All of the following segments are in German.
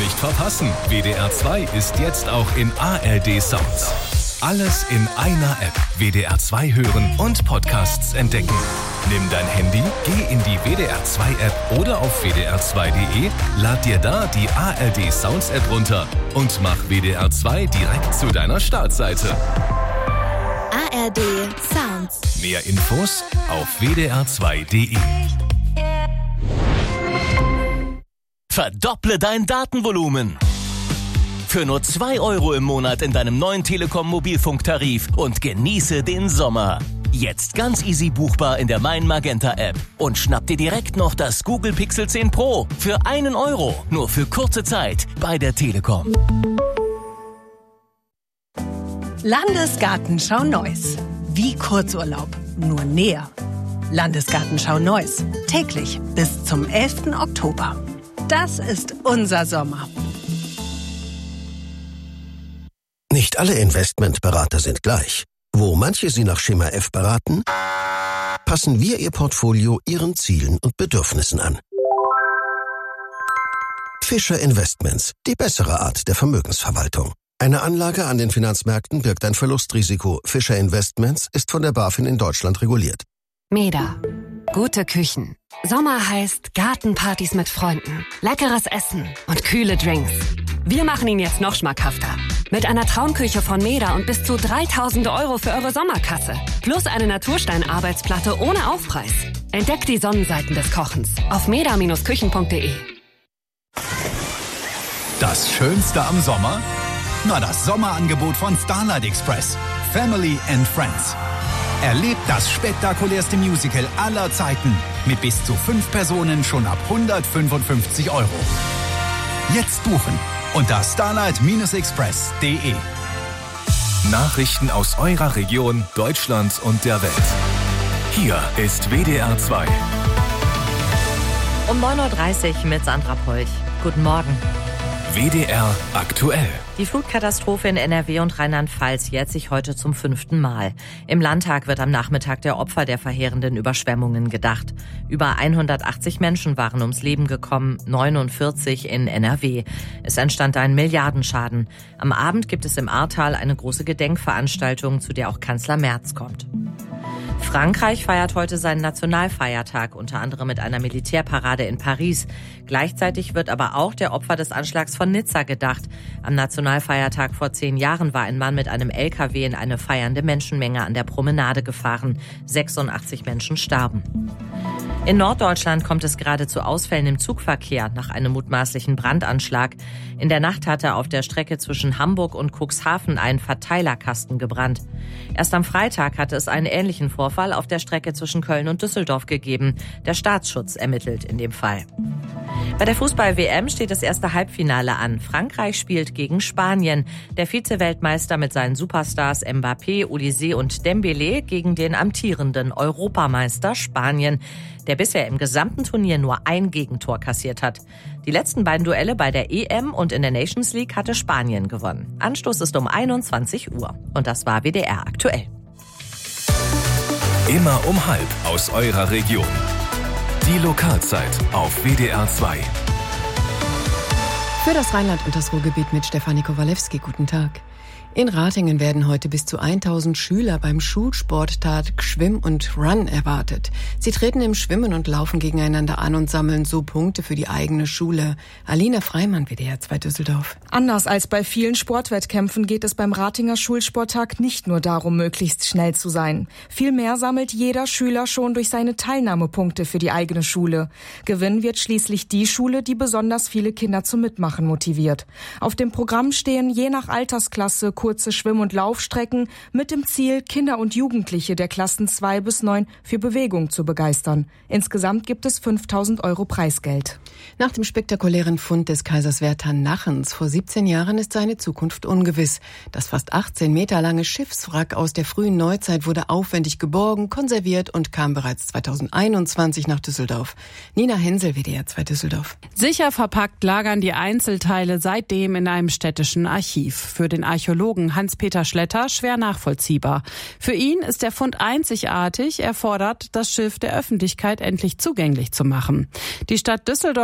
nicht verpassen. WDR 2 ist jetzt auch in ARD Sounds. Alles in einer App. WDR 2 hören und Podcasts entdecken. Nimm dein Handy, geh in die WDR 2 App oder auf wdr2.de, lad dir da die ARD Sounds App runter und mach WDR 2 direkt zu deiner Startseite. ARD Sounds. Mehr Infos auf wdr2.de. Verdopple dein Datenvolumen. Für nur 2 € im Monat in deinem neuen Telekom-Mobilfunktarif und genieße den Sommer. Jetzt ganz easy buchbar in der Mein Magenta App. Und schnapp dir direkt noch das Google Pixel 10 Pro für 1 €. Nur für kurze Zeit bei der Telekom. Landesgartenschau Neuss. Wie Kurzurlaub, nur näher. Landesgartenschau Neuss. Täglich bis zum 11. Oktober. Das ist unser Sommer. Nicht alle Investmentberater sind gleich. Wo manche Sie nach Schema F beraten, passen wir Ihr Portfolio Ihren Zielen und Bedürfnissen an. Fischer Investments, die bessere Art der Vermögensverwaltung. Eine Anlage an den Finanzmärkten birgt ein Verlustrisiko. Fischer Investments ist von der BaFin in Deutschland reguliert. Meda. Gute Küchen. Sommer heißt Gartenpartys mit Freunden, leckeres Essen und kühle Drinks. Wir machen ihn jetzt noch schmackhafter. Mit einer Traumküche von Meda und bis zu 3.000 € für eure Sommerkasse. Plus eine Naturstein-Arbeitsplatte ohne Aufpreis. Entdeckt die Sonnenseiten des Kochens auf meda-küchen.de. Das Schönste am Sommer? Na, das Sommerangebot von Starlight Express. Family and Friends. Erlebt das spektakulärste Musical aller Zeiten mit bis zu 5 Personen schon ab 155 €. Jetzt buchen unter starlight-express.de. Nachrichten aus eurer Region, Deutschland und der Welt. Hier ist WDR 2. Um 9:30 Uhr mit Sandra Polch. Guten Morgen. WDR aktuell. Die Flutkatastrophe in NRW und Rheinland-Pfalz jährt sich heute zum 5. Mal. Im Landtag wird am Nachmittag der Opfer der verheerenden Überschwemmungen gedacht. Über 180 Menschen waren ums Leben gekommen, 49 in NRW. Es entstand ein Milliardenschaden. Am Abend gibt es im Ahrtal eine große Gedenkveranstaltung, zu der auch Kanzler Merz kommt. Frankreich feiert heute seinen Nationalfeiertag, unter anderem mit einer Militärparade in Paris. Gleichzeitig wird aber auch der Opfer des Anschlags von Nizza gedacht. Am Nationalfeiertag vor 10 Jahren war ein Mann mit einem LKW in eine feiernde Menschenmenge an der Promenade gefahren. 86 Menschen starben. In Norddeutschland kommt es gerade zu Ausfällen im Zugverkehr nach einem mutmaßlichen Brandanschlag. In der Nacht hatte auf der Strecke zwischen Hamburg und Cuxhaven ein Verteilerkasten gebrannt. Erst am Freitag hatte es einen ähnlichen Vorfall auf der Strecke zwischen Köln und Düsseldorf gegeben. Der Staatsschutz ermittelt in dem Fall. Bei der Fußball-WM steht das erste Halbfinale an. Frankreich spielt gegen Spanien. Der Vize-Weltmeister mit seinen Superstars Mbappé, Olise und Dembélé gegen den amtierenden Europameister Spanien, der bisher im gesamten Turnier nur ein Gegentor kassiert hat. Die letzten beiden Duelle bei der EM und in der Nations League hatte Spanien gewonnen. Anstoß ist um 21 Uhr. Und das war WDR aktuell. Immer um 12:30 aus eurer Region. Die Lokalzeit auf WDR 2. Für das Rheinland und das Ruhrgebiet mit Stefanie Kowalewski. Guten Tag. In Ratingen werden heute bis zu 1000 Schüler beim Schulsporttag Schwimm und Run erwartet. Sie treten im Schwimmen und Laufen gegeneinander an und sammeln so Punkte für die eigene Schule. Alina Freimann, WDR 2 Düsseldorf. Anders als bei vielen Sportwettkämpfen geht es beim Ratinger Schulsporttag nicht nur darum, möglichst schnell zu sein. Vielmehr sammelt jeder Schüler schon durch seine Teilnahmepunkte für die eigene Schule. Gewinnen wird schließlich die Schule, die besonders viele Kinder zum Mitmachen motiviert. Auf dem Programm stehen je nach Altersklasse kurze Schwimm- und Laufstrecken mit dem Ziel, Kinder und Jugendliche der Klassen 2 bis 9 für Bewegung zu begeistern. Insgesamt gibt es 5.000 € Preisgeld. Nach dem spektakulären Fund des Kaisers Werther Nachens vor 17 Jahren ist seine Zukunft ungewiss. Das fast 18 Meter lange Schiffswrack aus der frühen Neuzeit wurde aufwendig geborgen, konserviert und kam bereits 2021 nach Düsseldorf. Nina Hensel, WDR 2 Düsseldorf. Sicher verpackt lagern die Einzelteile seitdem in einem städtischen Archiv. Für den Archäologen Hans-Peter Schletter schwer nachvollziehbar. Für ihn ist der Fund einzigartig. Er fordert, das Schiff der Öffentlichkeit endlich zugänglich zu machen. Die Stadt Düsseldorf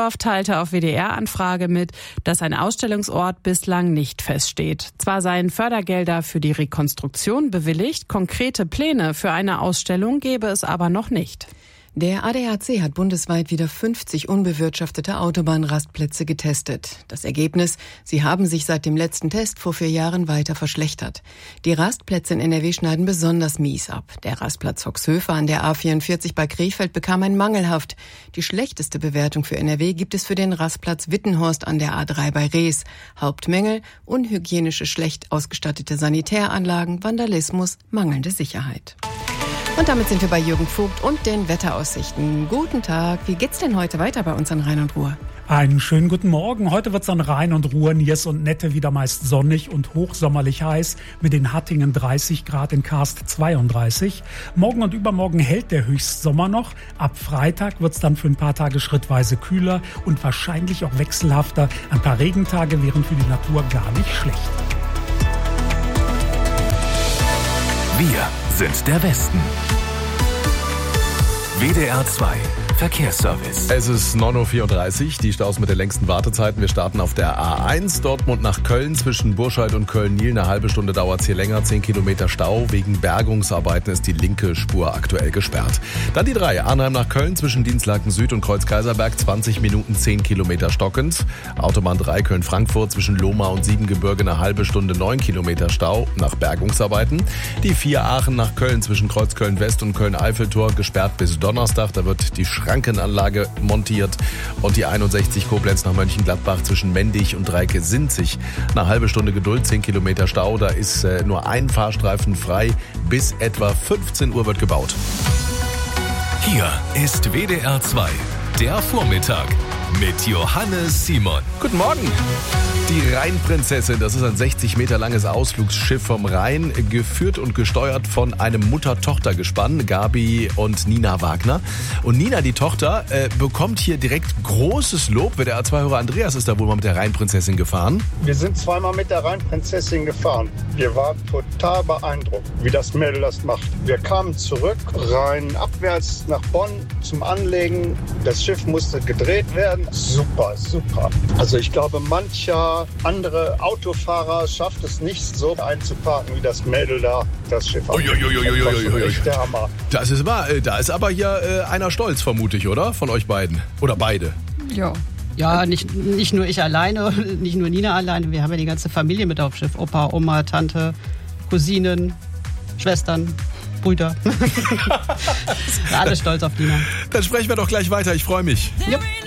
Düsseldorf teilte auf WDR-Anfrage mit, dass ein Ausstellungsort bislang nicht feststeht. Zwar seien Fördergelder für die Rekonstruktion bewilligt, konkrete Pläne für eine Ausstellung gäbe es aber noch nicht. Der ADAC hat bundesweit wieder 50 unbewirtschaftete Autobahnrastplätze getestet. Das Ergebnis: Sie haben sich seit dem letzten Test vor 4 Jahren weiter verschlechtert. Die Rastplätze in NRW schneiden besonders mies ab. Der Rastplatz Hoxhöfer an der A44 bei Krefeld bekam ein mangelhaft. Die schlechteste Bewertung für NRW gibt es für den Rastplatz Wittenhorst an der A3 bei Rees. Hauptmängel: unhygienische, schlecht ausgestattete Sanitäranlagen, Vandalismus, mangelnde Sicherheit. Und damit sind wir bei Jürgen Vogt und den Wetteraussichten. Guten Tag, wie geht's denn heute weiter bei uns an Rhein und Ruhr? Einen schönen guten Morgen. Heute wird's an Rhein und Ruhr, Niers und Nette wieder meist sonnig und hochsommerlich heiß. Mit den Hattingen 30 Grad, in Karst 32. Morgen und übermorgen hält der Höchstsommer noch. Ab Freitag wird's dann für ein paar Tage schrittweise kühler und wahrscheinlich auch wechselhafter. Ein paar Regentage wären für die Natur gar nicht schlecht. Wir sind der Westen. WDR 2 Verkehrsservice. Es ist 9.34 Uhr, die Staus mit den längsten Wartezeiten. Wir starten auf der A1, Dortmund nach Köln, zwischen Burscheid und Köln-Niel. Eine halbe Stunde dauert es hier länger, 10 Kilometer Stau. Wegen Bergungsarbeiten ist die linke Spur aktuell gesperrt. Dann die 3, Arnheim nach Köln, zwischen Dienstlaken Süd und Kreuz-Kaiserberg, 20 Minuten, 10 Kilometer stockend. Autobahn 3, Köln-Frankfurt, zwischen Lohmar und Siebengebirge, eine halbe Stunde, 9 Kilometer Stau nach Bergungsarbeiten. Die 4, Aachen nach Köln, zwischen Kreuz-Köln-West und Köln-Eiffeltor, gesperrt bis Donnerstag. Da wird die Schrankenanlage montiert. Und die 61 Koblenz nach Mönchengladbach, zwischen Mendig und Dreike-Sinzig. Eine halbe Stunde Geduld, 10 Kilometer Stau. Da ist nur ein Fahrstreifen frei. Bis etwa 15 Uhr wird gebaut. Hier ist WDR 2, der Vormittag mit Johannes Simon. Guten Morgen. Die Rheinprinzessin, das ist ein 60 Meter langes Ausflugsschiff vom Rhein, geführt und gesteuert von einem Mutter-Tochter-Gespann, Gabi und Nina Wagner. Und Nina, die Tochter, bekommt hier direkt großes Lob. WDR 2-Hörer Andreas ist da wohl mal mit der Rheinprinzessin gefahren. Wir sind zweimal mit der Rheinprinzessin gefahren. Wir waren total beeindruckt, wie das Mädel das macht. Wir kamen zurück, Rhein abwärts nach Bonn zum Anlegen. Das Schiff musste gedreht werden. Super, super. Also ich glaube, mancher andere Autofahrer schafft es nicht so einzuparken, wie das Mädel da das Schiff hat. Echt der Hammer. Das ist wahr. Da ist aber hier einer stolz, vermute ich, oder? Von euch beiden. Oder beide. Ja. Ja, nicht nur ich alleine, nicht nur Nina alleine. Wir haben ja die ganze Familie mit auf Schiff. Opa, Oma, Tante, Cousinen, Schwestern, Brüder. Alle stolz auf Nina. Dann sprechen wir doch gleich weiter. Ich freue mich. Yep.